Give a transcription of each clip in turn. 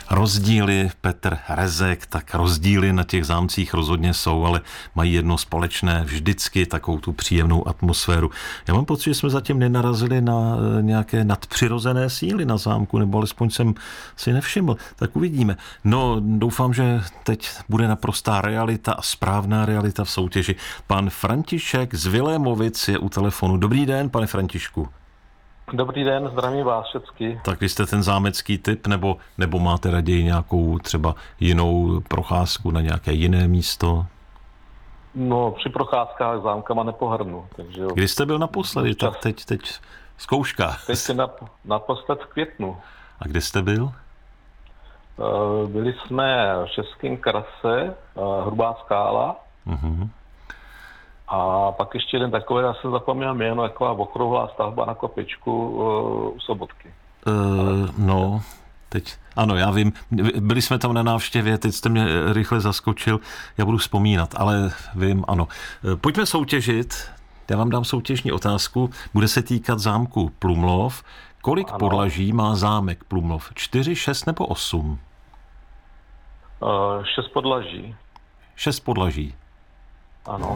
rozdíly, Petr Rezek, tak rozdíly na těch zámcích rozhodně jsou, ale mají jedno společné, vždycky takovou tu příjemnou atmosféru. Já mám pocit, že jsme zatím nenarazili na nějaké nadpřirozené síly na zámku, nebo alespoň jsem si nevšiml. Tak uvidíme. No, doufám, že teď bude naprostá realita a správná realita v soutěži. Pan František z Vilémovic je u telefonu. Dobrý den, pane Františku. Dobrý den, zdravím vás všechny. Tak vy jste ten zámecký typ, nebo máte raději nějakou třeba jinou procházku na nějaké jiné místo? No, při procházkách zámkama nepohrnu. Takže Kdy jste byl naposledy? Tak teď zkouška. Teď si naposled v květnu. A kde jste byl? Byli jsme v Českém Krase, Hrubá Skála. Uh-huh. A pak ještě jeden takový, já jsem zapomněl jméno, taková okrouhlá stavba na kopečku u Sobotky. No, teď, ano, já vím, byli jsme tam na návštěvě, teď jste mě rychle zaskočil, já budu vzpomínat, ale vím, ano. Pojďme soutěžit, já vám dám soutěžní otázku, bude se týkat zámku Plumlov. Kolik podlaží má zámek Plumlov? 4, 6 nebo 8? 6 podlaží. 6 podlaží. Ano.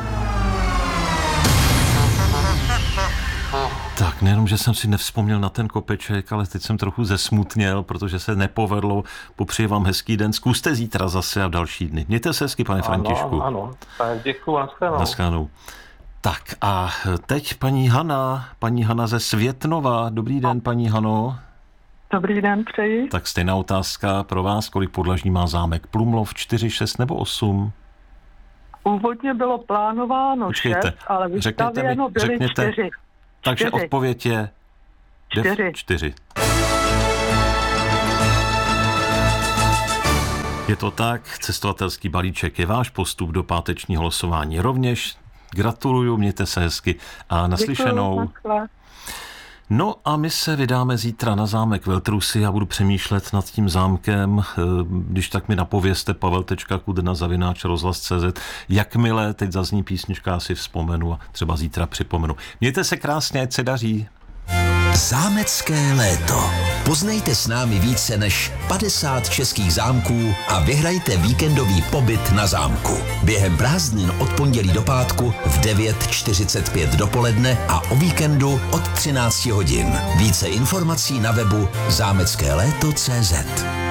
Tak nejenom, že jsem si nevzpomněl na ten kopeček, ale teď jsem trochu zesmutněl, protože se nepovedlo. Popřeji vám hezký den. Zkuste zítra zase a další dny. Mějte se hezky, pane Františku. Ano. Tak děkuju, naschledanou. Tak a teď paní Hana ze Světnova. Dobrý den, paní Hano. Dobrý den, přeji. Tak stejná otázka pro vás. Kolik podlaží má zámek Plumlov? 4, 6 nebo 8? Původně bylo plánováno 6, ale vystavěno byly 4. Takže odpověď je 4. Je to tak, cestovatelský balíček je váš, postup do pátečního losování rovněž. Gratuluju, mějte se hezky a naslyšenou. Děkuju, No a my se vydáme zítra na zámek Veltrusy. Já budu přemýšlet nad tím zámkem, když tak mi napovězte pavel.kudena@rozhlas.cz. Jakmile teď zazní písnička, já si vzpomenu a třeba zítra připomenu. Mějte se krásně, ať se daří. Zámecké léto. Poznejte s námi více než 50 českých zámků a vyhrajte víkendový pobyt na zámku. Během prázdnin od pondělí do pátku v 9:45 dopoledne a o víkendu od 13 hodin. Více informací na webu zámeckéléto.cz.